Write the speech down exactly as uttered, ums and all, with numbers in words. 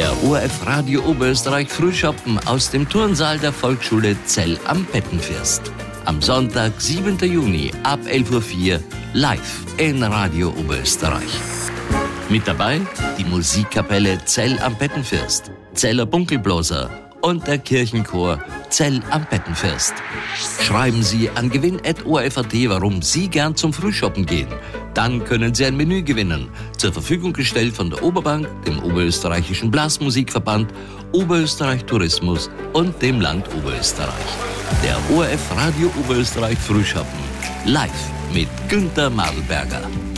Der O R F Radio Oberösterreich Frühschoppen aus dem Turnsaal der Volksschule Zell am Pettenfirst. Am Sonntag, siebten Juni ab elf Uhr vier live in Radio Oberösterreich. Mit dabei die Musikkapelle Zell am Pettenfirst, Zeller Bunkelbloser und der Kirchenchor Zell am Pettenfirst. Schreiben Sie an gewinn at o r f punkt a t, warum Sie gern zum Frühshoppen gehen. Dann können Sie ein Menü gewinnen, zur Verfügung gestellt von der Oberbank, dem Oberösterreichischen Blasmusikverband, Oberösterreich Tourismus und dem Land Oberösterreich. Der O R F Radio Oberösterreich Frühshoppen, live mit Günther Madelberger.